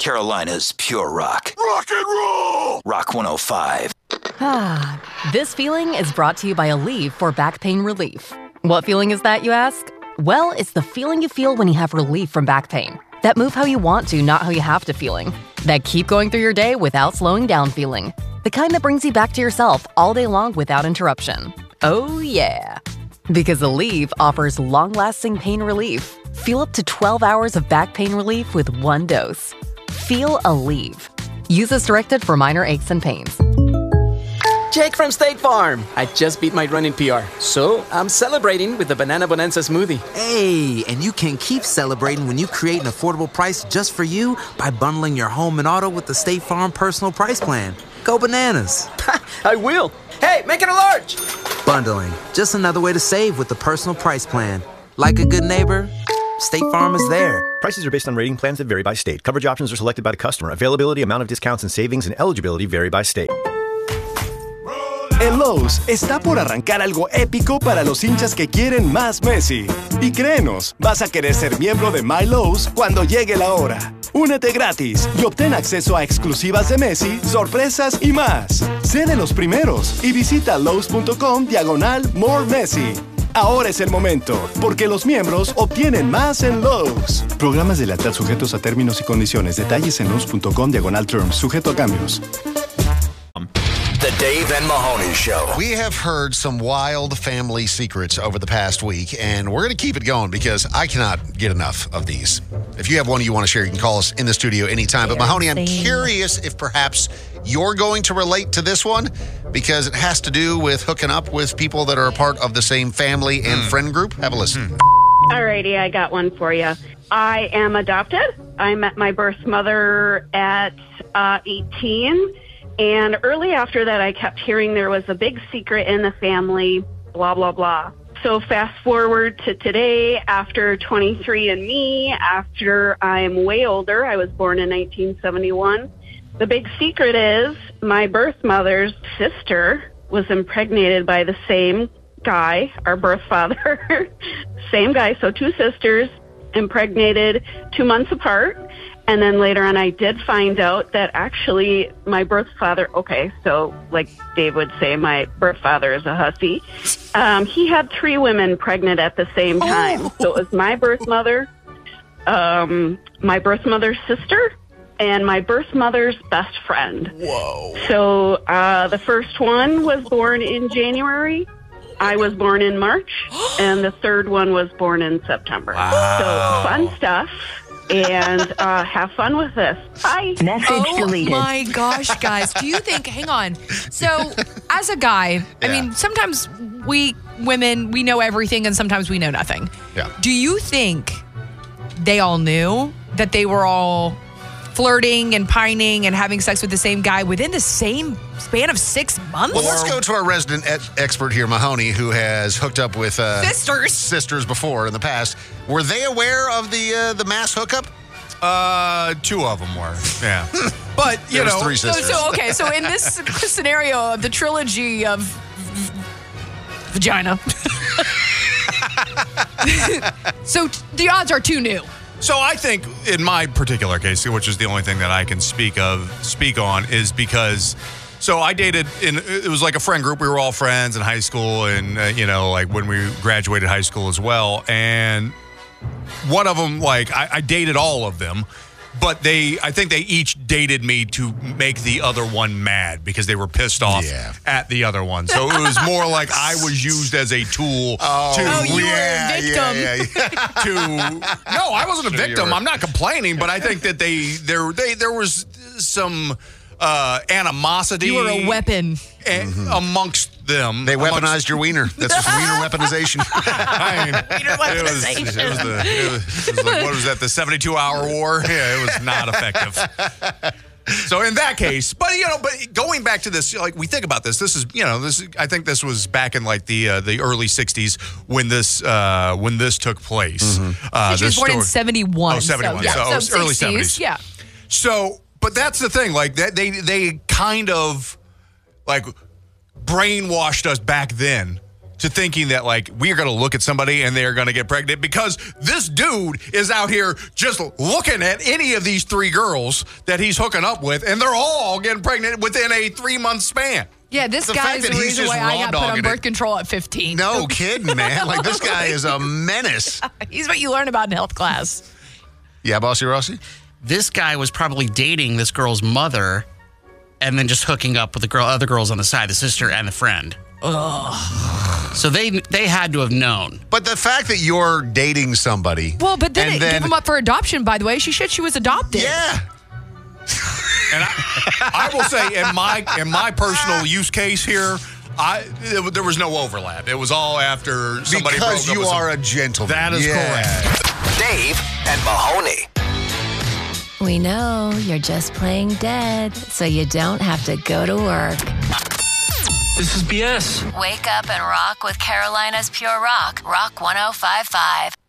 Carolina's pure rock. Rock and roll! Rock 105. This feeling is brought to you by Aleve for back pain relief. What feeling is that, you ask? Well, it's the feeling you feel when you have relief from back pain. That move how you want to, not how you have to feeling. That keep going through your day without slowing down feeling. The kind that brings you back to yourself all day long without interruption. Oh yeah. Because Aleve offers long-lasting pain relief. Feel up to 12 hours of back pain relief with one dose. Feel Aleve. Use as directed for minor aches and pains. Jake from State Farm. I just beat my running PR, so I'm celebrating with the Banana Bonanza smoothie. Hey, and you can keep celebrating when you create an affordable price just for you by bundling your home and auto with the State Farm Personal Price Plan. Go bananas. I will. Hey, make it a large. Bundling, just another way to save with the Personal Price Plan. Like a good neighbor, State Farm is there. Prices are based on rating plans that vary by state. Coverage options are selected by the customer. Availability, amount of discounts and savings, and eligibility vary by state. En Lowe's está por arrancar algo épico para los hinchas que quieren más Messi. Y créenos, vas a querer ser miembro de My Lowe's cuando llegue la hora. Únete gratis y obtén acceso a exclusivas de Messi, sorpresas y más. Sé de los primeros y visita lowes.com/More Messi. Ahora es el momento, porque los miembros obtienen más en Lowe's. Programas de lealtad sujetos a términos y condiciones. Detalles en lowes.com/terms. Sujeto a cambios. The Dave and Mahoney Show. We have heard some wild family secrets over the past week, and we're going to keep it going because I cannot get enough of these. If you have one you want to share, you can call us in the studio anytime. But Mahoney, I'm curious if perhaps you're going to relate to this one because it has to do with hooking up with people that are a part of the same family and friend group. Have a listen. Alrighty, I got one for you. I am adopted. I met my birth mother at 18. And early after that, I kept hearing there was a big secret in the family, blah, blah, blah. So fast forward to today, after 23andMe, after I'm way older, I was born in 1971. The big secret is my birth mother's sister was impregnated by the same guy, our birth father. Same guy, so two sisters impregnated 2 months apart. And then later on, I did find out that actually my birth father, okay, so like Dave would say, my birth father is a hussy. He had 3 women pregnant at the same time. So it was my birth mother, my birth mother's sister, and my birth mother's best friend. Whoa. So the first one was born in January. I was born in March. And the third one was born in September. Wow. So fun stuff. And have fun with this. Bye. Message deleted. Oh, my gosh, guys. Do you think, hang on. So, as a guy, I mean, sometimes we women, we know everything and sometimes we know nothing. Yeah. Do you think they all knew that they were all flirting and pining and having sex with the same guy within the same span of 6 months? Well, let's go to our resident expert here, Mahoney, who has hooked up with sisters before in the past. Were they aware of the mass hookup? 2 of them were, yeah. But, you know. 3 sisters. So in this scenario of the trilogy of vagina. So the odds are 2 new. So I think in my particular case, which is the only thing that I can speak on, is because, so I dated, it was like a friend group. We were all friends in high school and, like when we graduated high school as well. And one of them, like, I dated all of them. But I think they each dated me to make the other one mad because they were pissed off at the other one. So it was more like I was used as a tool to... you were a victim. No, I wasn't a victim. I'm not complaining, but I think that there was some animosity. You were a weapon. Amongst them. They weaponized your wiener. That's just wiener weaponization. Wiener weaponization. It was like, what was that, the 72-hour war? Yeah, it was not effective. So in that case, but going back to this, like we think about this. This is, I think this was back in like the early '60s when this took place. Mm-hmm. She was born in 71. Oh, 71. So it was early 70s. Yeah. So, but that's the thing. Like that, they kind of like brainwashed us back then to thinking that, like, we are going to look at somebody and they're going to get pregnant because this dude is out here just looking at any of these 3 girls that he's hooking up with, and they're all getting pregnant within a 3-month span. Yeah, this guy is the reason why I got put on birth control at 15. No kidding, man. Like, this guy is a menace. He's what you learn about in health class. Yeah, Bossy Rossi? This guy was probably dating this girl's mother and then just hooking up with the other girls on the side, the sister and the friend. Ugh. So they had to have known. But the fact that you're dating somebody. Well, but then give him up for adoption, by the way. She said she was adopted. Yeah. And I will say, in my personal use case here, there was no overlap. It was all after somebody broke up because you are a gentleman. That is correct. Dave and Mahoney. We know you're just playing dead, so you don't have to go to work. This is BS. Wake up and rock with Carolina's Pure Rock. Rock 105.5.